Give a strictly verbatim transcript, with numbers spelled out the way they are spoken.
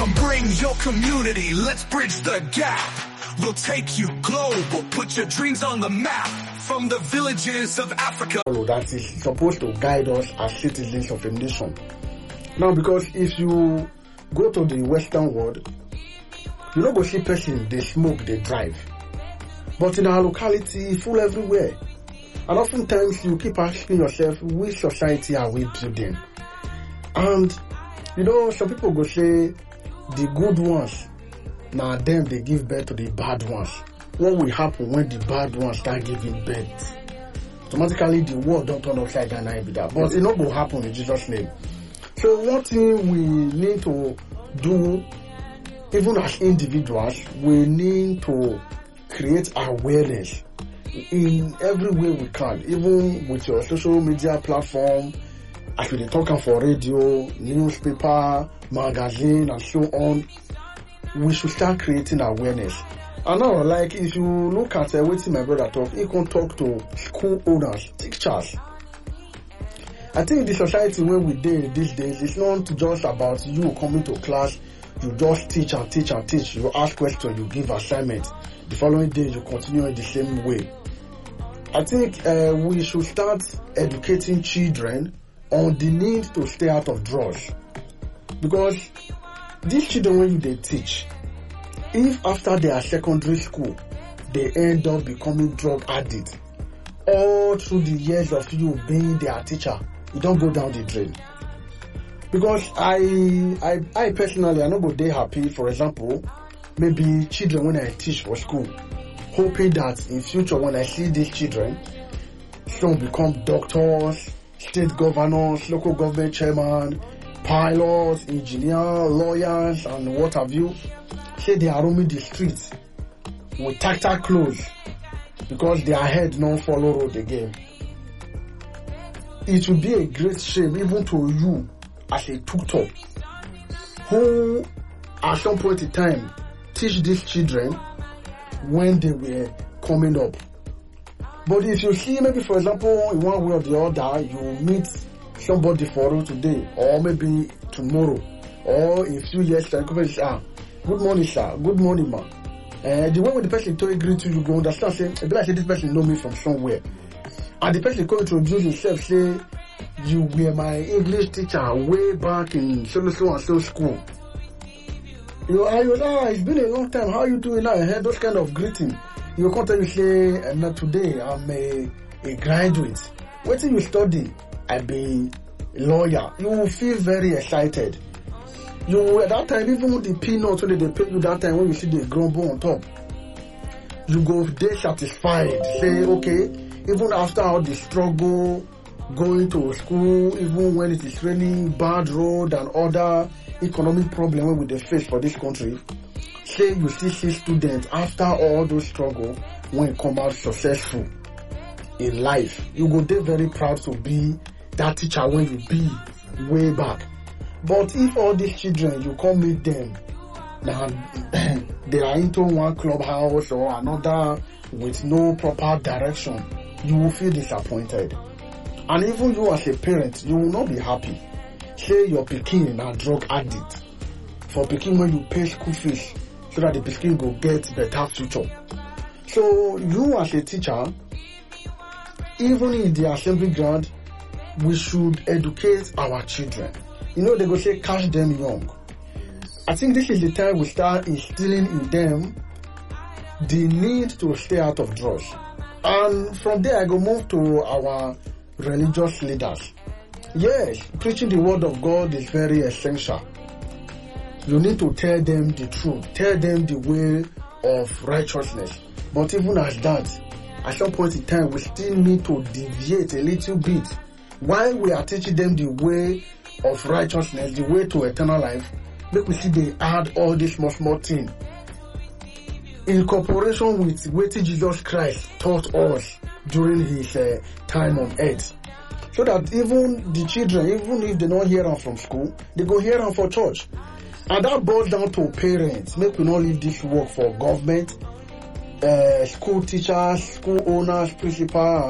Come bring your community, let's bridge the gap. We'll take you global, put your dreams on the map. From the villages of Africa. That is supposed to guide us as citizens of a nation. Now, because if you go to the Western world, you don't go see person, they smoke, they drive. But in our locality, full everywhere. And oftentimes you keep asking yourself, which society are we building? And, you know, some people go say, the good ones, now them, they give birth to the bad ones. What will happen when the bad ones start giving birth? Automatically, the world don't turn upside down and be that. But it not going to happen in Jesus' name. So one thing we need to do, even as individuals, we need to create awareness in every way we can, even with your social media platform, as we talking for radio, newspaper, magazine, and so on. We should start creating awareness. And now, like, if you look at uh, what my brother talk, he can talk to school owners, teachers. I think the society where we did these days, it's not just about you coming to class, you just teach and teach and teach, you ask questions, you give assignments. The following day, you continue in the same way. I think uh, we should start educating children on the need to stay out of drugs. Because these children, when you they teach, if after their secondary school, they end up becoming drug addicts, all through the years of you being their teacher, you don't go down the drain. Because I, I, I personally, I don't go there happy. For example, maybe children when I teach for school, hoping that in future when I see these children, some become doctors, state governors, local government chairman, pilots, engineers, lawyers, and what have you. Say they are roaming the streets with tactile clothes because their head don't follow road again. It will be a great shame even to you as a tutor who at some point in time teach these children when they were coming up. But if you see maybe for example in one way or the other you meet somebody for you today or maybe tomorrow or in a few years time, ah, good morning, sir. Good morning, man. Uh, the way when the person to agree to you, go understand, say, I like say this person know me from somewhere. And the person going to introduce himself, say, you were my English teacher way back in so so and so school. You are, you ah, it's been a long time. How you doing now? I heard those kind of greeting. You come tell you say, not today, I'm a, a graduate. What do you study? I be a lawyer. You will feel very excited. You at that time, even with the peanuts when they pay you that time when you see the grumble on top, you go there satisfied. Say, okay, even after all the struggle, going to school, even when it is raining, bad road and other economic problems we they face for this country, say you still see students after all those struggle when come out successful in life. You go there very proud to be that teacher when you be way back. But if all these children, you come meet them, now they are into one clubhouse or another with no proper direction, you will feel disappointed. And even you as a parent, you will not be happy. Say your pikin are drug addict. For pikin when you pay school fees, so that the pikin will get better future. So you as a teacher, even in the assembly ground, we should educate our children. You know, they go say, catch them young. I think this is the time we start instilling in them the need to stay out of drugs. And from there, I go move to our religious leaders. Yes, preaching the word of God is very essential. You need to tell them the truth, tell them the way of righteousness. But even as that, at some point in time, we still need to deviate a little bit. While we are teaching them the way of righteousness, the way to eternal life, make we see they add all this small small thing in cooperation with what Jesus Christ taught us during his uh, time on earth, so that even the children, even if they don't hear them from school, they go hear them for church. And that boils down to parents. Make we not leave this work for government, uh, school teachers, school owners, principals.